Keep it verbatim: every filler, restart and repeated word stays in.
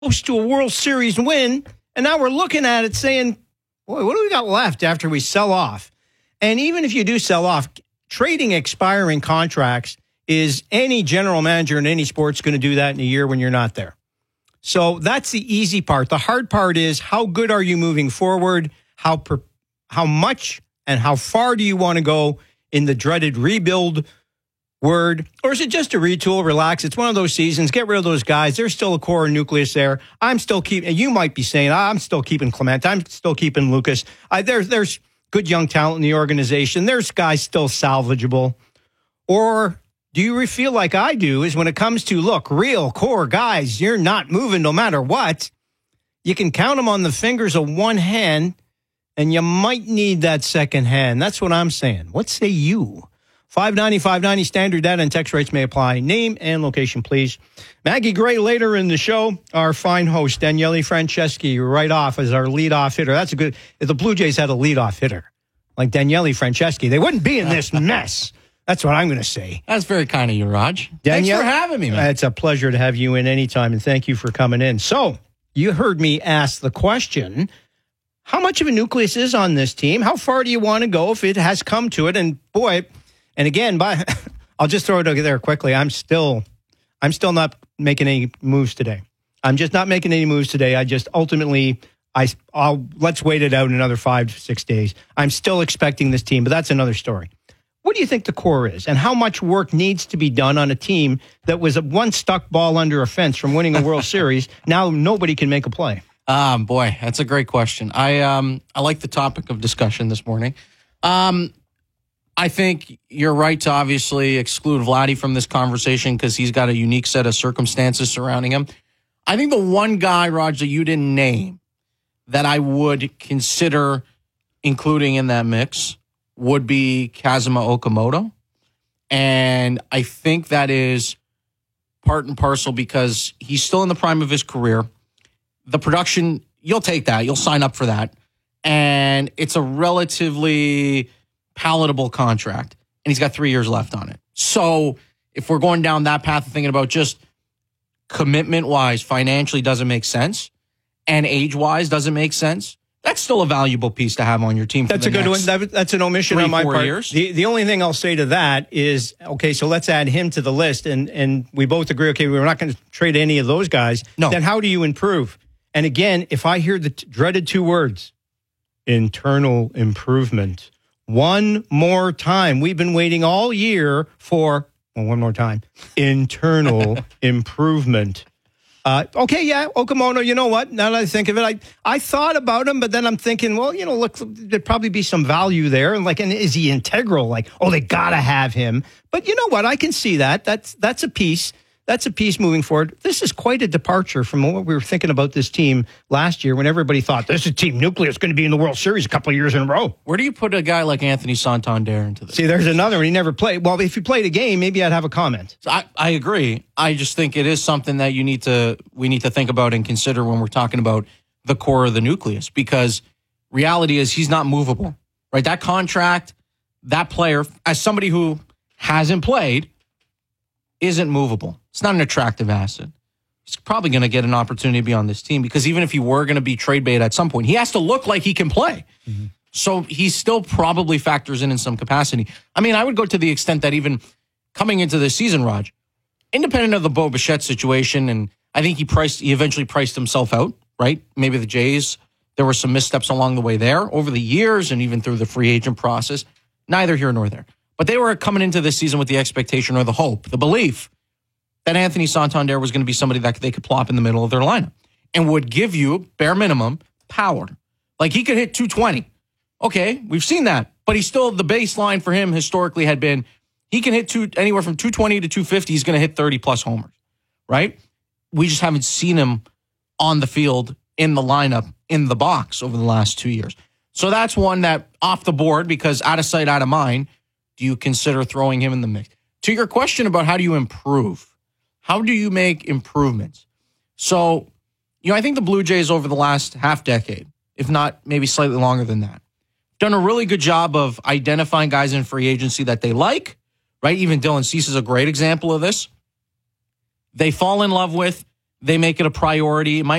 close to a World Series win, and now we're looking at it saying, boy, what do we got left after we sell off? And even if you do sell off, trading expiring contracts is any general manager in any sport's going to do that in a year when you're not there. So that's the easy part. The hard part is, how good are you moving forward? How per, how much and how far do you want to go in the dreaded rebuild word? Or is it just a retool, relax? It's one of those seasons. Get rid of those guys. There's still a core nucleus there. I'm still keeping, you might be saying, I'm still keeping Clement. I'm still keeping Lucas. I, there's, there's good young talent in the organization. There's guys still salvageable. Or do you feel like I do, is when it comes to, look, real core guys, you're not moving no matter what. You can count them on the fingers of one hand, and you might need that second hand. That's what I'm saying. What say you? five ninety, five ninety standard data and text rates may apply. Name and location, please. Maggie Gray later in the show. Our fine host, Daniele Franceschi, right off as our leadoff hitter. That's a good, if the Blue Jays had a leadoff hitter like Daniele Franceschi, they wouldn't be in this mess. That's what I'm going to say. That's very kind of you, Raj. Danielle, thanks for having me, man. It's a pleasure to have you in anytime, and thank you for coming in. So, you heard me ask the question, how much of a nucleus is on this team? How far do you want to go if it has come to it? And boy, and again, by, I'll just throw it over there quickly. I'm still, I'm still not making any moves today. I'm just not making any moves today. I just ultimately, I, I'll let's wait it out another five, six days. I'm still expecting this team, but that's another story. What do you think the core is, and how much work needs to be done on a team that was a one stuck ball under a fence from winning a World Series? Now nobody can make a play. Um, boy, that's a great question. I um I like the topic of discussion this morning. Um, I think you're right to obviously exclude Vladdy from this conversation because he's got a unique set of circumstances surrounding him. I think the one guy, Raj, that you didn't name that I would consider including in that mix would be Kazuma Okamoto. And I think that is part and parcel because he's still in the prime of his career. The production, you'll take that. You'll sign up for that. And it's a relatively palatable contract. And he's got three years left on it. So if we're going down that path of thinking about just commitment-wise, financially doesn't make sense, and age-wise doesn't make sense, that's still a valuable piece to have on your team. For that's the a good next one. That, that's an omission three, on my four part. Years. The the only thing I'll say to that is, okay, so let's add him to the list, and and we both agree. Okay, we're not going to trade any of those guys. No. Then how do you improve? And again, if I hear the t- dreaded two words, internal improvement, one more time, we've been waiting all year for. Well, one more time, internal improvement. Uh, okay, yeah, Okamoto, you know what? Now that I think of it, I, I thought about him, but then I'm thinking, well, you know, look, there'd probably be some value there. And like, and is he integral? Like, oh, they got to have him. But you know what? I can see that. That's that's a piece. That's a piece moving forward. This is quite a departure from what we were thinking about this team last year when everybody thought this is Team Nucleus going to be in the World Series a couple of years in a row. Where do you put a guy like Anthony Santander into this? See, there's another one. He never played. Well, if he played a game, maybe I'd have a comment. So I, I agree. I just think it is something that you need to we need to think about and consider when we're talking about the core of the nucleus, because reality is he's not movable, right? That contract, that player, as somebody who hasn't played, isn't movable. It's not an attractive asset. He's probably going to get an opportunity to be on this team because even if he were going to be trade bait at some point, he has to look like he can play. Mm-hmm. So he still probably factors in in some capacity. I mean, I would go to the extent that even coming into this season, Raj, independent of the Bo Bichette situation, and I think he priced, he eventually priced himself out, right? Maybe the Jays, there were some missteps along the way there over the years and even through the free agent process. Neither here nor there. But they were coming into this season with the expectation or the hope, the belief that Anthony Santander was going to be somebody that they could plop in the middle of their lineup and would give you, bare minimum, power. Like he could hit two twenty. Okay, we've seen that. But he's still, the baseline for him historically had been, he can hit two, anywhere from two twenty to two fifty. He's going to hit thirty plus homers, right? We just haven't seen him on the field, in the lineup, in the box over the last two years. So that's one that off the board, because out of sight, out of mind, do you consider throwing him in the mix? To your question about how do you improve, how do you make improvements? So, you know, I think the Blue Jays over the last half decade, if not maybe slightly longer than that, done a really good job of identifying guys in free agency that they like, right? Even Dylan Cease is a great example of this. They fall in love with, they make it a priority. It might